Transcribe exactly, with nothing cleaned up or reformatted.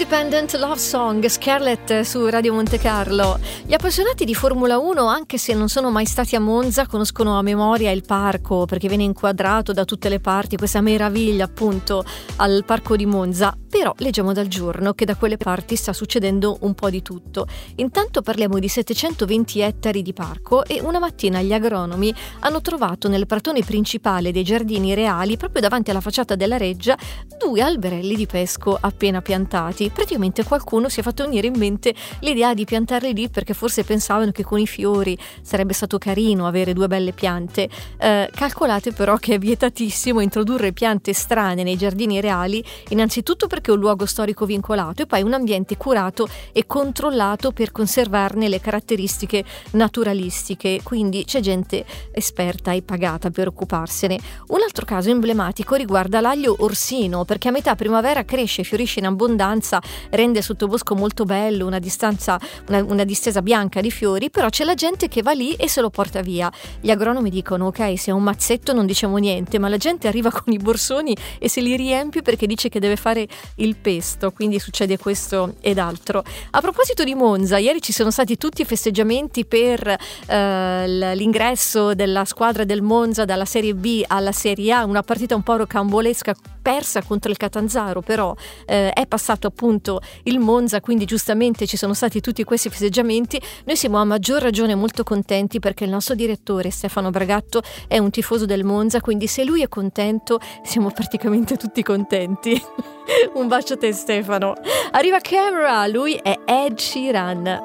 Independent Love Song, Scarlett su Radio Monte Carlo. Gli appassionati di Formula uno, anche se non sono mai stati a Monza, conoscono a memoria il parco, perché viene inquadrato da tutte le parti, questa meraviglia appunto al parco di Monza. Però leggiamo dal giorno che da quelle parti sta succedendo un po' di tutto. Intanto parliamo di settecentoventi ettari di parco e una mattina gli agronomi hanno trovato nel pratone principale dei giardini reali, proprio davanti alla facciata della reggia, due alberelli di pesco appena piantati. Praticamente qualcuno si è fatto venire in mente l'idea di piantarli lì perché forse pensavano che con i fiori sarebbe stato carino avere due belle piante. Eh, calcolate però che è vietatissimo introdurre piante strane nei giardini reali, innanzitutto perché è un luogo storico vincolato e poi un ambiente curato e controllato per conservarne le caratteristiche naturalistiche, quindi c'è gente esperta e pagata per occuparsene. Un altro caso emblematico riguarda l'aglio orsino, perché a metà primavera cresce e fiorisce in abbondanza, rende il sottobosco molto bello, una distanza, una, una distesa bianca di fiori, però c'è la gente che va lì e se lo porta via. Gli agronomi dicono ok, se è un mazzetto non diciamo niente, ma la gente arriva con i borsoni e se li riempie perché dice che deve fare il pesto, quindi succede questo ed altro. A proposito di Monza, ieri ci sono stati tutti i festeggiamenti per eh, l'ingresso della squadra del Monza dalla Serie B alla Serie A, una partita un po' rocambolesca, persa contro il Catanzaro, però eh, è passato appunto il Monza, quindi giustamente ci sono stati tutti questi festeggiamenti. Noi siamo a maggior ragione molto contenti perché il nostro direttore Stefano Bragatto è un tifoso del Monza, quindi se lui è contento siamo praticamente tutti contenti. Un bacio a te Stefano. Arriva Camera, lui è Ed Sheeran.